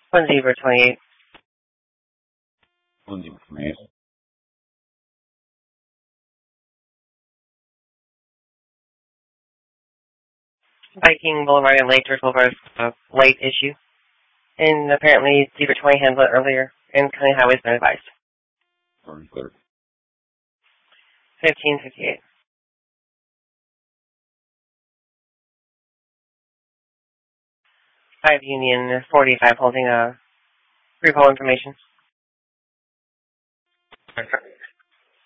1 Zebra 28. 1 Zebra 28. Viking Boulevard and Lake Turtle Boulevard late issue. And apparently Zebra 20 handled it earlier, and County Highway's been advised. Orange clear. 1558. 5 Union 45 holding repo information.